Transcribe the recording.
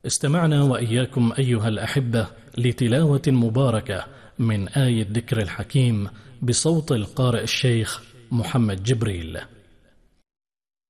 استمعنا وإياكم أيها الأحبة لتلاوة مباركة من آية ذكر الحكيم بصوت القارئ الشيخ محمد جبريل.